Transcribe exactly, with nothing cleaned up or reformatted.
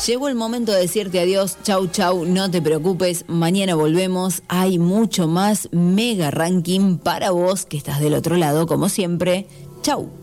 Llegó el momento de decirte adiós. Chau, chau, no te preocupes. Mañana volvemos. Hay mucho más mega ranking para vos que estás del otro lado, como siempre. Chau.